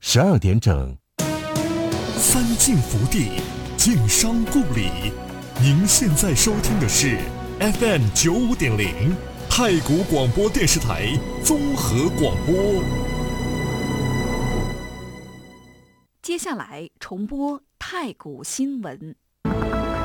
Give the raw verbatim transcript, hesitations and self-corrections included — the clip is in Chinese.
十二点整。 三晋福地，晋商故里。您现在收听的是 F M 九五点零太谷广播电视台综合广播。 接下来重播太谷新闻。